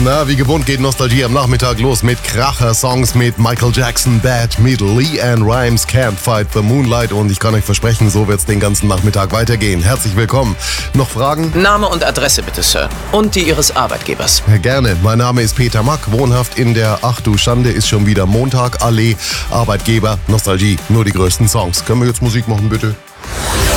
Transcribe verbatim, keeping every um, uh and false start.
Na, wie gewohnt geht Nostalgie am Nachmittag los mit Kracher-Songs mit Michael Jackson, Bad, mit LeAnn Rimes, Can't Fight the Moonlight und ich kann euch versprechen, so wird's den ganzen Nachmittag weitergehen. Herzlich willkommen. Noch Fragen? Name und Adresse bitte, Sir. Und die Ihres Arbeitgebers. Gerne. Mein Name ist Peter Mack, wohnhaft in der Ach du Schande, ist schon wieder Montag, Allee, Arbeitgeber, Nostalgie, nur die größten Songs. Können wir jetzt Musik machen, bitte?